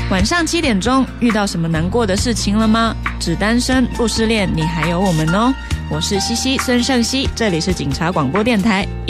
晚上7点钟遇到什么难过的事情了吗？只单身不失恋，你还有我们哦。我是西西孙盛熙，这里是警察广播电台。